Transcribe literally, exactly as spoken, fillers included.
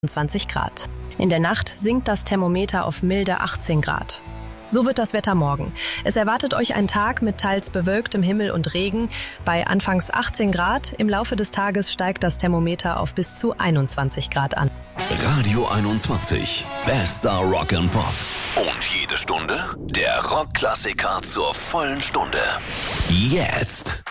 zwanzig Grad. In der Nacht sinkt das Thermometer auf milde achtzehn Grad. So wird das Wetter morgen. Es erwartet euch ein Tag mit teils bewölktem Himmel und Regen. Bei anfangs achtzehn Grad, im Laufe des Tages steigt das Thermometer auf bis zu einundzwanzig Grad an. Radio einundzwanzig, bester Rock and Pop. Und jede Stunde der Rockklassiker zur vollen Stunde. Jetzt.